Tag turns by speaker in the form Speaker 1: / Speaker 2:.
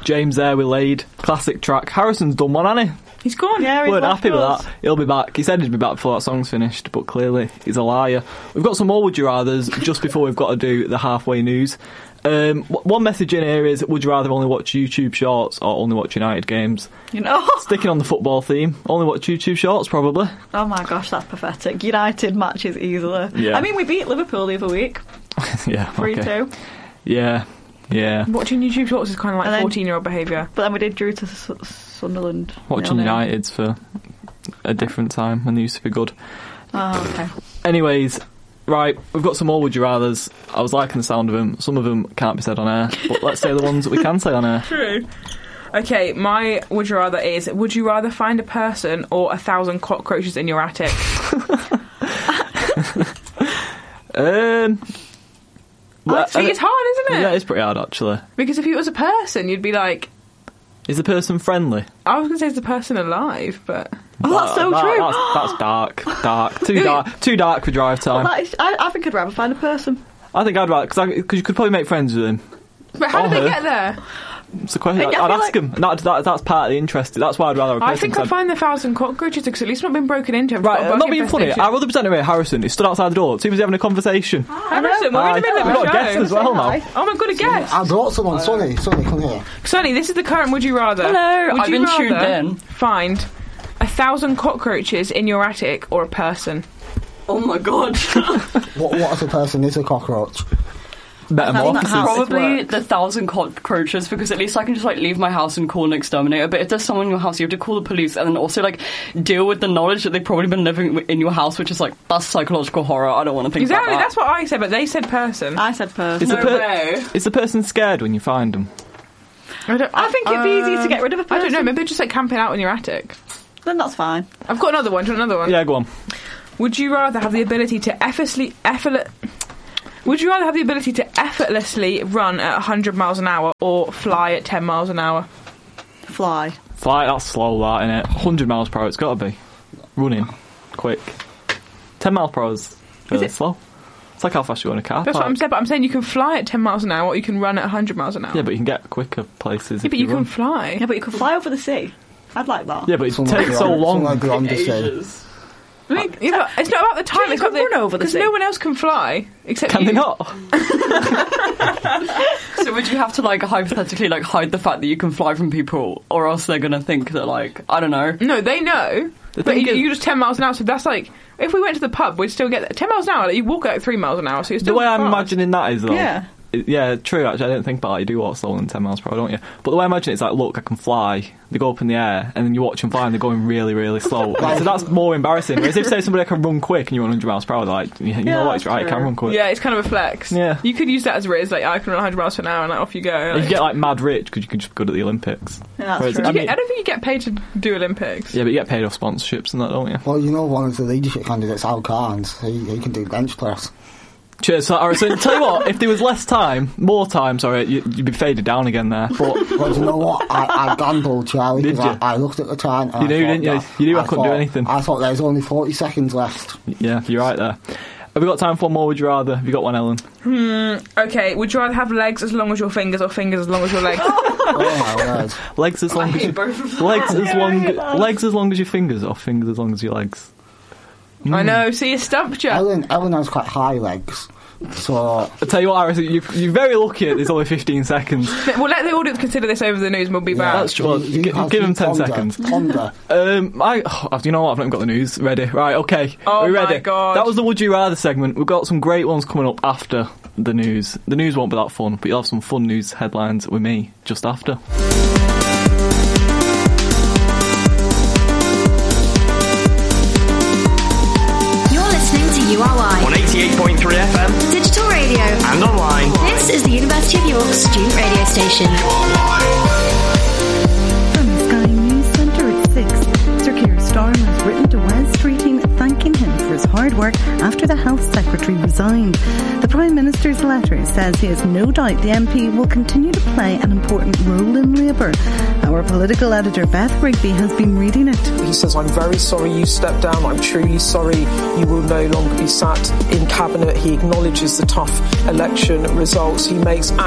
Speaker 1: James there with Laid. Classic track. Harrison's done one, hasn't he?
Speaker 2: He's gone.
Speaker 3: Yeah,
Speaker 1: Weren't happy with that. He'll be back. He said he'd be back before that song's finished, but clearly he's a liar. We've got some more Would You Rathers just before we've got to do the halfway news. One message in here is, would you rather only watch YouTube Shorts or only watch United games?
Speaker 3: You know?
Speaker 1: Sticking on the football theme, only watch YouTube Shorts, probably.
Speaker 3: Oh my gosh, that's pathetic. United matches easily.
Speaker 1: Yeah.
Speaker 3: I mean, we beat Liverpool the other week.
Speaker 1: Yeah,
Speaker 3: 3-2.
Speaker 1: Yeah.
Speaker 2: Watching YouTube Shorts is kind of like
Speaker 3: And then-
Speaker 2: 14-year-old behaviour.
Speaker 3: But then we did drew to Sunderland.
Speaker 1: Watching
Speaker 3: 0-0.
Speaker 1: United's for a different time when they used to be good.
Speaker 3: Oh, okay.
Speaker 1: Anyways, right, we've got some more Would You Rathers. I was liking the sound of them. Some of them can't be said on air, but let's say the ones that we can say on air.
Speaker 2: True. Okay, my Would You Rather is, would you rather find a person or 1,000 cockroaches in your attic? See, it's hard, isn't it?
Speaker 1: Yeah, it's pretty hard, actually.
Speaker 2: Because if it was a person, you'd be like...
Speaker 1: Is the person friendly?
Speaker 2: I was going to say, is the person alive, but...
Speaker 3: Oh, that's so true.
Speaker 1: That's dark. Too dark for drive time.
Speaker 3: Well, I think I'd rather find a person.
Speaker 1: I think I'd rather, because you could probably make friends with him.
Speaker 2: But how
Speaker 1: Or
Speaker 2: did they
Speaker 1: her.
Speaker 2: get there?
Speaker 1: It's a question.
Speaker 3: I
Speaker 1: I'd
Speaker 3: feel
Speaker 1: ask
Speaker 3: like-
Speaker 1: him. That's part of the interest. That's why I'd rather have a person.
Speaker 2: I think I'd find the 1,000 cockroaches because at least not been broken into.
Speaker 1: Right, I'm not being funny. Our other presenter here, Harrison, he stood outside the door. He was having a conversation.
Speaker 2: Harrison, we're in the middle of
Speaker 1: We've
Speaker 2: a
Speaker 1: got a guest
Speaker 2: show.
Speaker 1: as well now.
Speaker 2: Oh my god, a guest!
Speaker 4: I brought someone, Sonny, come here.
Speaker 2: Sonny, this is the current Would You Rather.
Speaker 5: Hello,
Speaker 2: Would
Speaker 5: I've
Speaker 2: you
Speaker 5: been
Speaker 2: rather
Speaker 5: tuned in.
Speaker 2: find 1,000 cockroaches in your attic or a person?
Speaker 5: Oh my god.
Speaker 4: What if a person is a cockroach?
Speaker 1: Metamorphosis.
Speaker 5: Probably the 1,000 cockroaches, because at least I can just like leave my house and call an exterminator. But if there's someone in your house, you have to call the police and then also like deal with the knowledge that they've probably been living in your house, which is like, that's psychological horror. I don't want to think
Speaker 2: Exactly,
Speaker 5: about
Speaker 2: that's what I said, but they said person.
Speaker 3: I said person.
Speaker 1: Is the person scared when you find them?
Speaker 3: I think it'd be easy to get rid of a person.
Speaker 2: I don't know, maybe they're just like camping out in your attic.
Speaker 3: Then that's fine.
Speaker 2: I've got another one. Do you want another one?
Speaker 1: Yeah, go on.
Speaker 2: Would you rather have the ability to Would you rather have the ability to effortlessly run at 100 miles an hour or fly at 10 miles an hour?
Speaker 3: Fly.
Speaker 1: Fly, that's slow, that, innit? 100 miles per hour, it's got to be. Running. Quick. 10 miles per hour is really slow. It's like how fast you go in a car
Speaker 2: That's
Speaker 1: park.
Speaker 2: what I'm saying, but I'm saying you can fly at 10 miles an hour or you can run at 100 miles an hour.
Speaker 1: Yeah, but you can get quicker places.
Speaker 2: Yeah,
Speaker 1: if
Speaker 2: but you
Speaker 1: run.
Speaker 2: can fly.
Speaker 3: Yeah, but you could fly over the sea. I'd like that.
Speaker 1: Yeah, but it takes so long.
Speaker 4: Like beyond the sea.
Speaker 2: I mean, it's not about the time.
Speaker 3: You
Speaker 2: It's about
Speaker 3: can run over the
Speaker 2: because
Speaker 3: sea.
Speaker 2: no one else can fly except
Speaker 1: Can
Speaker 2: you.
Speaker 1: they not?
Speaker 5: So would you have to like hypothetically like hide the fact that you can fly from people, or else they're gonna think that like, I don't know.
Speaker 2: No, they know. But
Speaker 1: thing is-
Speaker 2: you just 10 miles an hour. So that's like if we went to the pub, we'd still get there. 10 miles an hour. Like, you walk at 3 miles an hour, so you're still
Speaker 1: The way I'm
Speaker 2: fast.
Speaker 1: imagining that is, though...
Speaker 3: Yeah.
Speaker 1: Yeah, true, actually. I didn't think about it. You do walk slower than 10 miles per hour, don't you? But the way I imagine it is like, look, I can fly. They go up in the air, and then you watch them fly, and they're going really, really slow. So that's more embarrassing. Whereas if, say, somebody can run quick, and you run 100 miles per hour, they're like, you know what, it's right, you can run quick.
Speaker 2: Yeah, it's kind of a flex.
Speaker 1: Yeah.
Speaker 2: You could use that as a riz, like I can run 100 miles per hour, and like off you go.
Speaker 1: And
Speaker 2: Like,
Speaker 1: you get, like, mad rich, because you can just be good at the Olympics.
Speaker 3: Yeah, that's
Speaker 1: Whereas,
Speaker 3: true.
Speaker 1: I mean-
Speaker 2: I don't think you get paid to do Olympics.
Speaker 1: Yeah, but you get paid off sponsorships and that, don't you?
Speaker 4: Well, you know, one of the leadership candidates, Al Carnes, he can do bench press.
Speaker 1: Cheers. So, alright, so tell you what, if there was more time, you'd be faded down again there. But
Speaker 4: Well, you know what? I gambled, Charlie,
Speaker 1: Did
Speaker 4: because
Speaker 1: you?
Speaker 4: I looked at the time. And
Speaker 1: You knew, didn't you? You knew I couldn't do anything.
Speaker 4: I thought there was only 40 seconds left.
Speaker 1: yeah, you're right there. Have we got time for one more? Would you rather? Have you got one, Ellen?
Speaker 2: Okay, would you rather have legs as long as your fingers or fingers as long as your legs?
Speaker 4: Oh my word.
Speaker 1: Legs as long as legs as long as your fingers, or fingers as long as your legs.
Speaker 2: I know, see, you stumped you.
Speaker 4: Ellen has quite high legs. So,
Speaker 1: I tell you what, Harrison, you're very lucky that there's only 15 seconds.
Speaker 2: We'll let the audience consider this over the news and we'll be back.
Speaker 1: That's true. Well,
Speaker 4: you
Speaker 1: give
Speaker 4: have
Speaker 1: them
Speaker 4: to
Speaker 1: 10
Speaker 4: ponder,
Speaker 1: seconds.
Speaker 4: Ponder.
Speaker 1: You know what? I've not even got the news ready. Right, okay.
Speaker 2: Oh
Speaker 1: Are we
Speaker 2: my
Speaker 1: ready?
Speaker 2: God.
Speaker 1: That was the Would You Rather segment. We've got some great ones coming up after the news. The news won't be that fun, but you'll have some fun news headlines with me just after.
Speaker 6: You're listening to URY
Speaker 7: on 88.3 FM
Speaker 6: Digital Radio.
Speaker 7: and online.
Speaker 6: This is the University of York student radio station.
Speaker 8: From the Sky News Centre at 6, Sir Keir Starmer has written to Wes Streeting thanking him for his hard work after the Health Secretary resigned. The Prime Minister's letter says he has no doubt the MP will continue to play an important role in Labour. Our political editor Beth Rigby has been reading it.
Speaker 9: He says, I'm very sorry you stepped down. I'm truly sorry you will no longer be sat in Cabinet. He acknowledges the tough election results. He makes